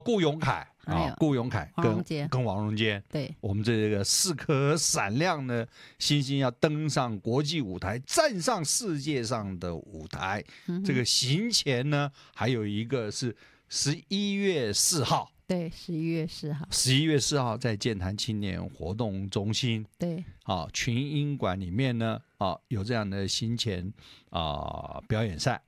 顾永凯顾永凯跟王荣坚， 对， 我们这个4颗闪亮的星星要登上国际舞台，站上世界上的舞台。这个行前呢，还有一个是11月4号。 对，11月4号在健谈青年活动中心， 对， 群英馆里面呢，有这样的行前表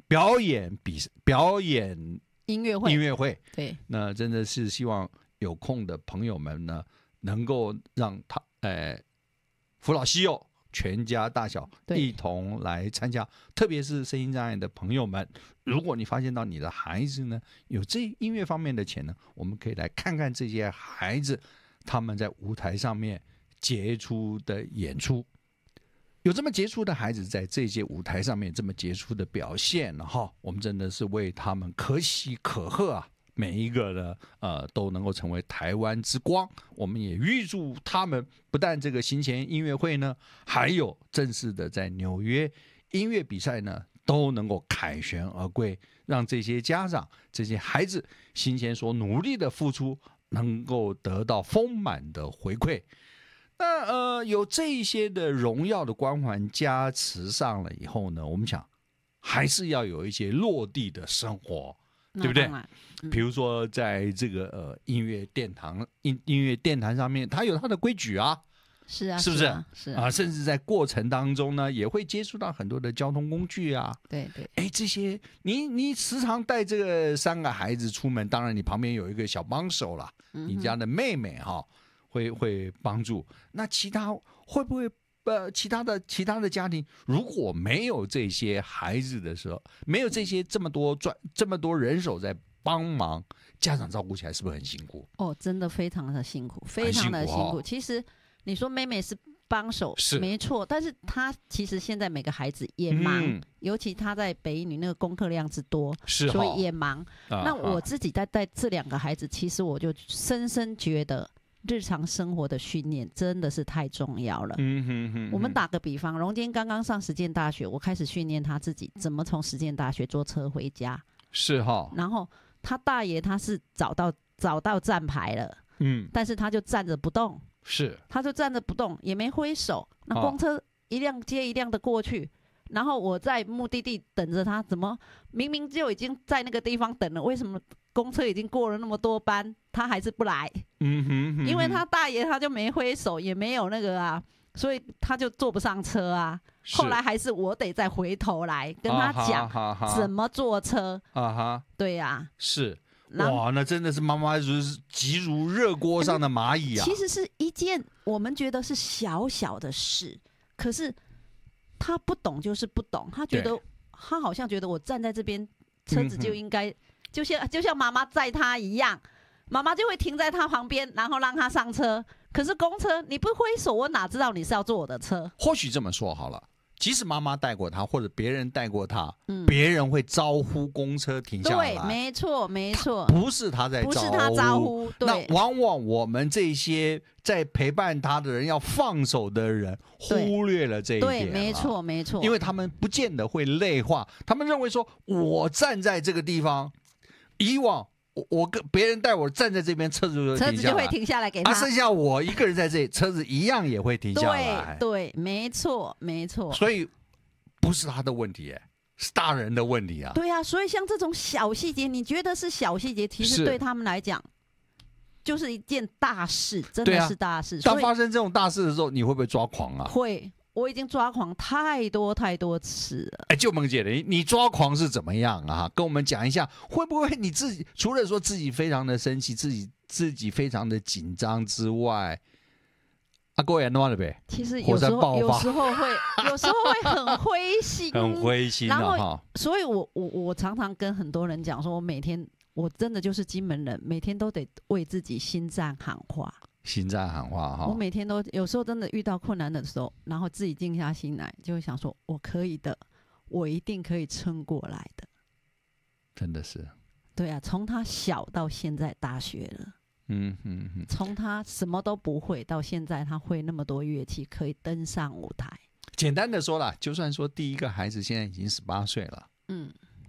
演音乐会，对， 那真的是希望有空的朋友们呢，能够让扶老携幼，全家大小一同来参加，特别是身心障碍的朋友们，如果你发现到你的孩子呢有这音乐方面的潜能，我们可以来看看这些孩子他们在舞台上面杰出的演出。有这么杰出的孩子在这些舞台上面这么杰出的表现，我们真的是为他们可喜可贺啊！每一个呢，都能够成为台湾之光。我们也预祝他们不但这个行前音乐会呢，还有正式的在纽约音乐比赛呢，都能够凯旋而归，让这些家长、这些孩子行前所努力的付出，能够得到丰满的回馈。那有这一些的荣耀的光环加持上了以后呢，我们想还是要有一些落地的生活，对不对？比如说在这个音乐殿堂上面，它有它的规矩啊， 是啊， 是不是？ 是啊， 甚至在过程当中呢，也会接触到很多的交通工具啊。 对对， 这些你时常带这个3个孩子出门，当然你旁边有一个小帮手啦，你家的妹妹会帮助。那其他会不会其他的家庭如果没有这些孩子的时候，没有这么多人手在帮忙，家长照顾起来是不是很辛苦？ 真的非常的辛苦，非常的辛苦。其实你说妹妹是帮手是没错，但是她其实现在每个孩子也忙，尤其她在北一女那个功课量之多，所以也忙。那我自己在带这2个孩子，其实我就深深觉得日常生活的训练真的是太重要了。我们打个比方，荣坚刚刚上实践大学，我开始训练他自己怎么从实践大学坐车回家。是然后他大爷他是找到站牌了，但是他就站着不动，他就站着不动，也没挥手。那公车一辆接一辆的过去，然后我在目的地等着他，怎么明明就已经在那个地方等了，为什么公车已经过了那么多班，他还是不来？因为他大爷他就没挥手，也没有那个啊，所以他就坐不上车啊。后来还是我得再回头来跟他讲怎么坐车。对呀，是哇，那真的是妈妈急如热锅上的蚂蚁啊！其实是一件我们觉得是小小的事，可是他不懂就是不懂，他好像觉得我站在这边，车子就应该就像妈妈载他一样，妈妈就会停在他旁边，然后让他上车。可是公车你不挥手，我哪知道你是要坐我的车？或许这么说好了。即使妈妈带过他，或者别人带过他，别人会招呼公车停下来。对，没错，没错，不是他在招呼，不是他招呼。对，那往往我们这些在陪伴他的人，要放手的人，忽略了这一点。对，没错，没错，因为他们不见得会内化，他们认为说，我站在这个地方，以往。我跟别人带我站在这边，车子就会停下来给他。剩下我一个人在这里，车子一样也会停下来。对，没错，没错。所以不是他的问题，是大人的问题啊。对啊，所以像这种小细节，你觉得是小细节，其实对他们来讲就是一件大事，真的是大事。当发生这种大事的时候，你会不会抓狂啊？会。我已经抓狂太多次了。就萌姐，你抓狂是怎么样啊？跟我们讲一下，会不会你自己除了说自己非常的生气，自己非常的紧张之外，各位弄了呗？其实有时候会很灰心，很灰心。然后，所以我常常跟很多人讲说，我真的就是金门人，每天都得为自己心脏喊话。心在喊话哈，我每天都有时候真的遇到困难的时候，然后自己静下心来，就会想说，我可以的，我一定可以撑过来的。真的是，对啊，从他小到现在大学了，从他什么都不会到现在他会那么多乐器，可以登上舞台。简单的说啦，就算说第一个孩子现在已经18岁了，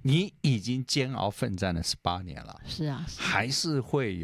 你已经煎熬奋战了18年了， 是啊， 还是会